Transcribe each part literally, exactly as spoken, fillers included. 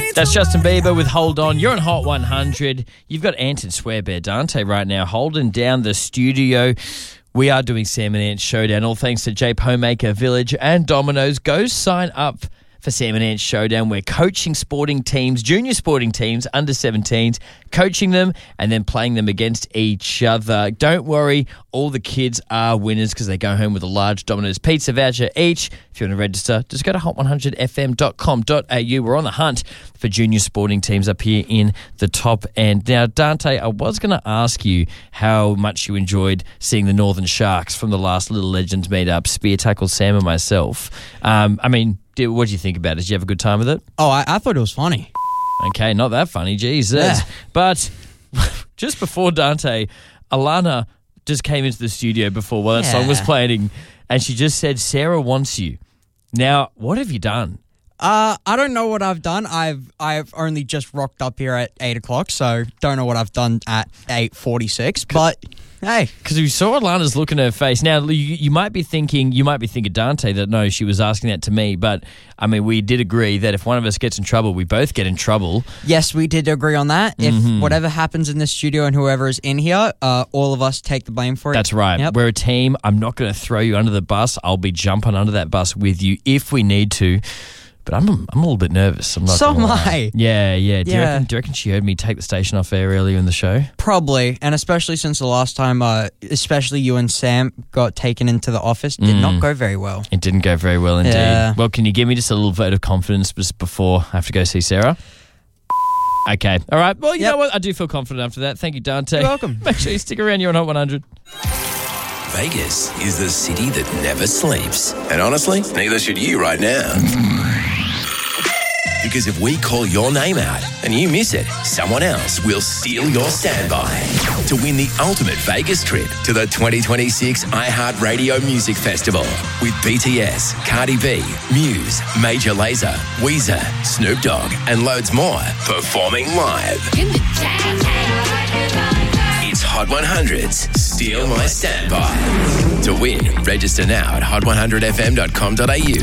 That's Justin Bieber with Hold On. You're on Hot one hundred. You've got Ant and Swearbear Dante right now holding down the studio. We are doing Sam and Ant Showdown, all thanks to Jape Homemaker Village and Domino's. Go sign up for Sam and Ant Showdown. We're coaching sporting teams, junior sporting teams, under seventeens, coaching them and then playing them against each other. Don't worry, all the kids are winners because they go home with a large Domino's pizza voucher each. If you want to register, just go to hot one hundred f m dot com dot a u. We're on the hunt for junior sporting teams up here in the top end. Now, Dante, I was going to ask you how much you enjoyed seeing the Northern Sharks from the last Little Legends meetup, Spear Tackle Sam and myself. Um, I mean, what did you think about it? Did you have a good time with it? Oh, I, I thought it was funny. Okay, not that funny, Jesus. Yeah. But just before Dante, Alana just came into the studio before while that Yeah. song was playing, and she just said, Sarah wants you. Now, what have you done? Uh, I don't know what I've done. I've I've only just rocked up here at eight o'clock, so don't know what I've done at eight forty-six. But hey, Because we saw Alana's look in her face. Now, you, you might be thinking, you might be thinking, Dante, that no, she was asking that to me. But, I mean, we did agree that if one of us gets in trouble, we both get in trouble. yes, we did agree on that. If Mm-hmm. whatever happens in this studio and whoever is in here, uh, all of us take the blame for it. That's right. Yep. We're a team. I'm not going to throw you under the bus. I'll be jumping under that bus with you if we need to. But I'm I'm a little bit nervous. I'm not So gonna am lie. I. Yeah, yeah. Do, You Yeah. reckon, do you reckon she heard me take the station off air earlier in the show? Probably, and especially since the last time, uh, especially you and Sam got taken into the office, did Mm. not go very well. It didn't go very well indeed. Yeah. Well, can you give me just a little vote of confidence just before I have to go see Sarah? Okay. All right. Well, you Yep. know what? I do feel confident after that. Thank you, Dante. You're welcome. Make sure you stick around. You're on Hot one hundred. Vegas is the city that never sleeps. And honestly, neither should you right now. Because if we call your name out and you miss it, someone else will steal your standby to win the ultimate Vegas trip to the twenty twenty-six iHeartRadio Music Festival with B T S, Cardi B, Muse, Major Lazer, Weezer, Snoop Dogg, and loads more performing live. It's Hot one hundred's Steal My Standby. To win, register now at hot one hundred f m dot com dot a u.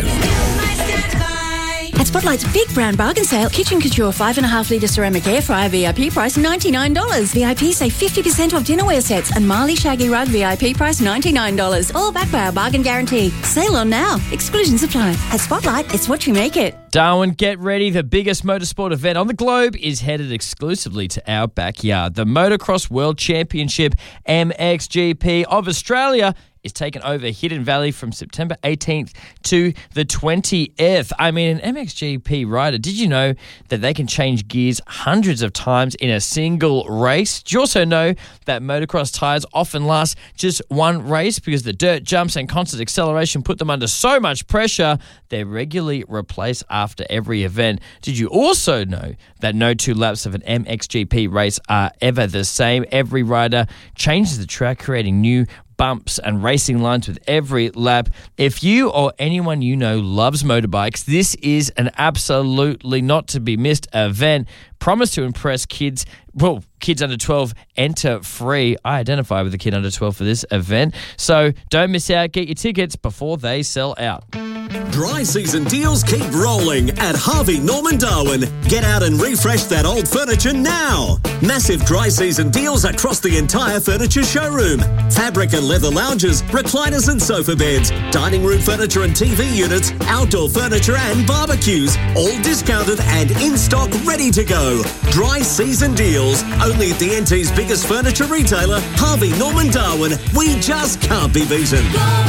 At Spotlight's Big Brown Bargain Sale, Kitchen Couture five and a half litre ceramic air fryer V I P price ninety-nine dollars. V I P save fifty percent off dinnerware sets and Marley Shaggy Rug V I P price ninety-nine dollars. All backed by our bargain guarantee. Sale on now. Exclusions apply. At Spotlight, it's what you make it. Darwin, get ready. The biggest motorsport event on the globe is headed exclusively to our backyard. The Motocross World Championship M X G P of Australia is taken over Hidden Valley from September eighteenth to the twentieth. I mean, an M X G P rider, did you know that they can change gears hundreds of times in a single race? Do you also know that motocross tyres often last just one race because the dirt, jumps and constant acceleration put them under so much pressure they're regularly replaced after every event? Did you also know that no two laps of an M X G P race are ever the same? Every rider changes the track, creating new bumps and racing lines with every lap. If you or anyone you know loves motorbikes, this is an absolutely not to be missed event. Promise to impress kids. Well, kids under twelve enter free. I identify with a kid under twelve for this event. So don't miss out. Get your tickets before they sell out. Dry season deals keep rolling at Harvey Norman Darwin. Get out and refresh that old furniture now. Massive dry season deals across the entire furniture showroom. Fabric and leather lounges, recliners and sofa beds, dining room furniture and T V units, outdoor furniture and barbecues, all discounted and in stock ready to go. Dry season deals, only at the N T's biggest furniture retailer, Harvey Norman Darwin. We just can't be beaten.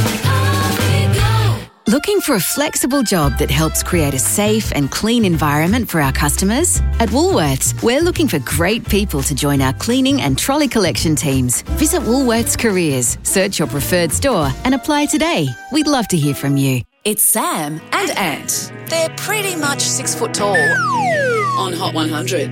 Looking for a flexible job that helps create a safe and clean environment for our customers? At Woolworths, we're looking for great people to join our cleaning and trolley collection teams. Visit Woolworths Careers, search your preferred store and apply today. We'd love to hear from you. It's Sam and Ant. They're pretty much six foot tall on Hot one hundred.